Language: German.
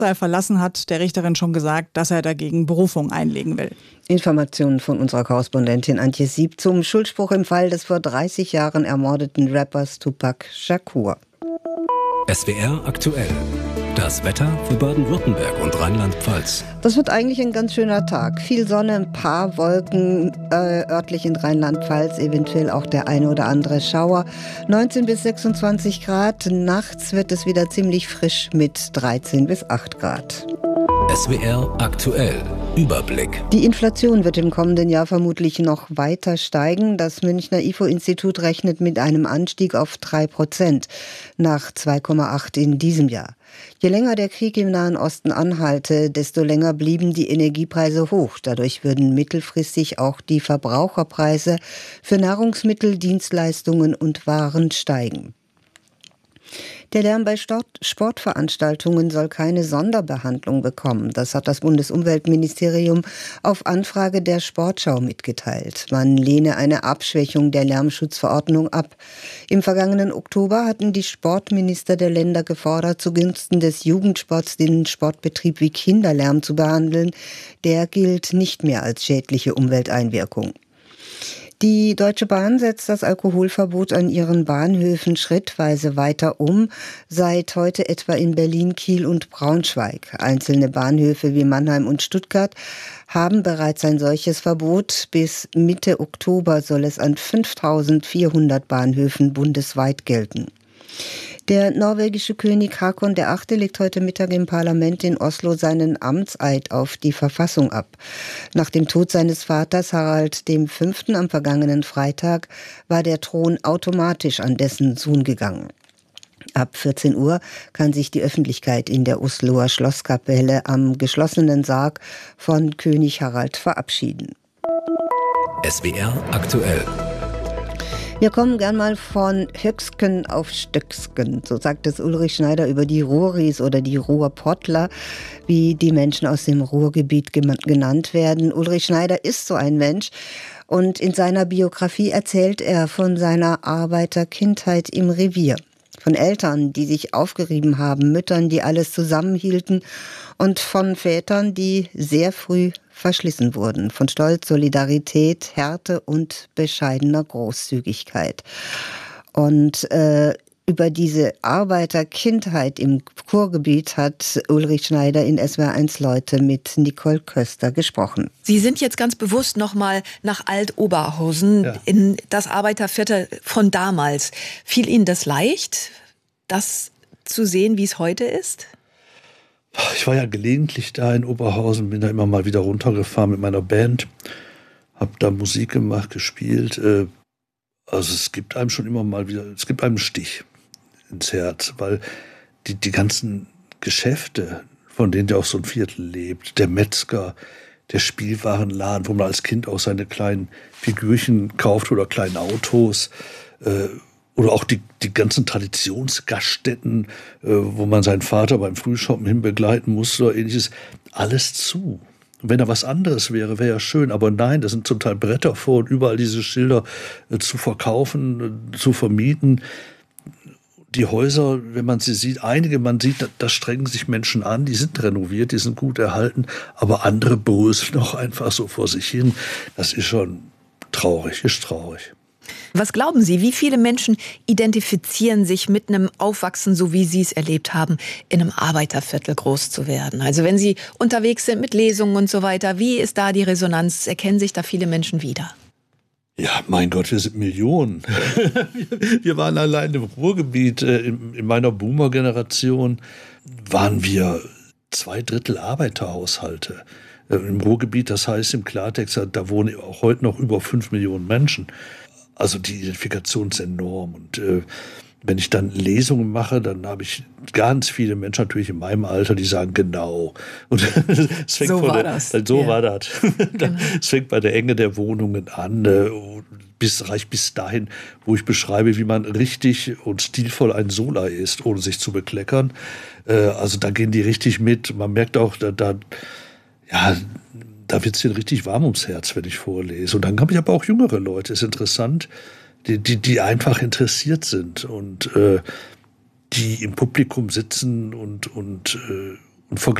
verlassen, hat der Richterin schon gesagt, dass er dagegen Berufung einlegen will. Informationen von unserer Korrespondentin Antje Sieb zum Schuldspruch im Fall des vor 30 Jahren ermordeten Rappers Tupac Shakur. SWR aktuell. Das Wetter für Baden-Württemberg und Rheinland-Pfalz. Das wird eigentlich ein ganz schöner Tag. Viel Sonne, ein paar Wolken, örtlich in Rheinland-Pfalz, eventuell auch der eine oder andere Schauer. 19 bis 26 Grad. Nachts wird es wieder ziemlich frisch mit 13 bis 8 Grad. SWR aktuell. Überblick. Die Inflation wird im kommenden Jahr vermutlich noch weiter steigen. Das Münchner IFO-Institut rechnet mit einem Anstieg auf 3% nach 2,8 in diesem Jahr. Je länger der Krieg im Nahen Osten anhalte, desto länger blieben die Energiepreise hoch. Dadurch würden mittelfristig auch die Verbraucherpreise für Nahrungsmittel, Dienstleistungen und Waren steigen. Der Lärm bei Sportveranstaltungen soll keine Sonderbehandlung bekommen. Das hat das Bundesumweltministerium auf Anfrage der Sportschau mitgeteilt. Man lehne eine Abschwächung der Lärmschutzverordnung ab. Im vergangenen Oktober hatten die Sportminister der Länder gefordert, zugunsten des Jugendsports den Sportbetrieb wie Kinderlärm zu behandeln. Der gilt nicht mehr als schädliche Umwelteinwirkung. Die Deutsche Bahn setzt das Alkoholverbot an ihren Bahnhöfen schrittweise weiter um, seit heute etwa in Berlin, Kiel und Braunschweig. Einzelne Bahnhöfe wie Mannheim und Stuttgart haben bereits ein solches Verbot. Bis Mitte Oktober soll es an 5.400 Bahnhöfen bundesweit gelten. Der norwegische König Haakon VIII. Legt heute Mittag im Parlament in Oslo seinen Amtseid auf die Verfassung ab. Nach dem Tod seines Vaters Harald V. am vergangenen Freitag war der Thron automatisch an dessen Sohn gegangen. Ab 14 Uhr kann sich die Öffentlichkeit in der Osloer Schlosskapelle am geschlossenen Sarg von König Harald verabschieden. SWR aktuell. Wir kommen gern mal von Höcksken auf Stöcksken, so sagt es Ulrich Schneider über die Ruhris oder die Ruhrpottler, wie die Menschen aus dem Ruhrgebiet genannt werden. Ulrich Schneider ist so ein Mensch und in seiner Biografie erzählt er von seiner Arbeiterkindheit im Revier. Von Eltern, die sich aufgerieben haben, Müttern, die alles zusammenhielten und von Vätern, die sehr früh verschlissen wurden. Von Stolz, Solidarität, Härte und bescheidener Großzügigkeit. Und über diese Arbeiterkindheit im Ruhrgebiet hat Ulrich Schneider in SWR1 Leute mit Nicole Köster gesprochen. Sie sind jetzt ganz bewusst nochmal nach Alt-Oberhausen, in das Arbeiterviertel von damals. Fiel Ihnen das leicht, das zu sehen, wie es heute ist? Ich war ja gelegentlich da in Oberhausen, bin da immer mal wieder runtergefahren mit meiner Band, habe da Musik gemacht, gespielt. Also es gibt einem schon immer mal wieder, es gibt einem einen Stich ins Herz, weil die ganzen Geschäfte, von denen ja auch so ein Viertel lebt, der Metzger, der Spielwarenladen, wo man als Kind auch seine kleinen Figürchen kauft oder kleinen Autos, oder auch die ganzen Traditionsgaststätten, wo man seinen Vater beim Frühschoppen hin begleiten musste oder ähnliches, alles zu. Und wenn da was anderes wäre, wäre ja schön. Aber nein, da sind zum Teil Bretter vor und überall diese Schilder zu verkaufen, zu vermieten. Die Häuser, wenn man sie sieht, einige, man sieht, da strengen sich Menschen an, die sind renoviert, die sind gut erhalten, aber andere bröseln auch einfach so vor sich hin. Das ist schon traurig, ist traurig. Was glauben Sie, wie viele Menschen identifizieren sich mit einem Aufwachsen, so wie Sie es erlebt haben, in einem Arbeiterviertel groß zu werden? Also wenn Sie unterwegs sind mit Lesungen und so weiter, wie ist da die Resonanz? Erkennen sich da viele Menschen wieder? Ja, mein Gott, wir sind Millionen. Wir waren allein im Ruhrgebiet, in meiner Boomer-Generation waren wir 2/3 Arbeiterhaushalte. Im Ruhrgebiet, das heißt im Klartext, da wohnen auch heute noch über 5 Millionen Menschen. Also die Identifikation ist enorm. Und wenn ich dann Lesungen mache, dann habe ich ganz viele Menschen natürlich in meinem Alter, die sagen, genau. Und es fängt so war das. So war das. Genau. Es fängt bei der Enge der Wohnungen an, reicht bis dahin, wo ich beschreibe, wie man richtig und stilvoll ein Sola ist, ohne sich zu bekleckern. Also da gehen die richtig mit. Man merkt auch, da wird es denen richtig warm ums Herz, wenn ich vorlese. Und dann habe ich aber auch jüngere Leute, ist interessant, die einfach interessiert sind und die im Publikum sitzen und Und vor